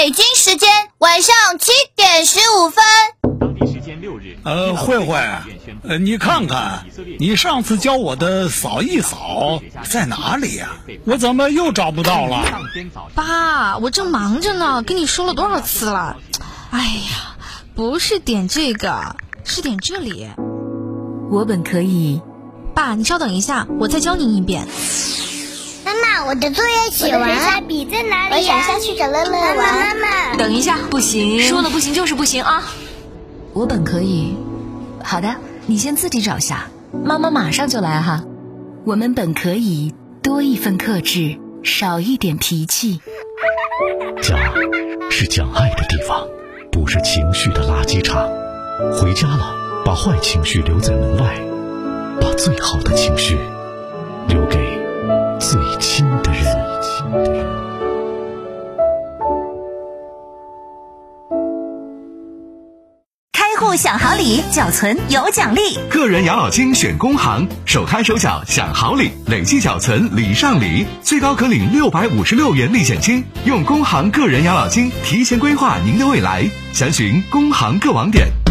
北京时间晚上7点15分。 当地时间6日。 慧慧，你看看，你上次教我的扫一扫在哪里呀？我怎么又找不到了？ 爸，我正忙着呢，跟你说了多少次了？哎呀，不是点这个，是点这里。 我本可以。 爸，你稍等一下，我再教你一遍。 妈妈，我的作业写完了，笔在哪里呀？我想下去找乐乐玩。妈妈， 等一下，不行， 说了不行就是不行啊！ 我本可以。好的，你先自己找下，妈妈马上就来哈。我们本可以多一份克制，少一点脾气。 家是讲爱的地方，不是情绪的垃圾场。回家了，把坏情绪留在门外，把最好的情绪留给最亲的人。 开户享好礼，缴存有奖励。 个人养老金选工行，首开首缴享好礼，累计缴存礼上礼，最高可领656元历险金。用工行个人养老金提前规划您的未来，详询工行各网点。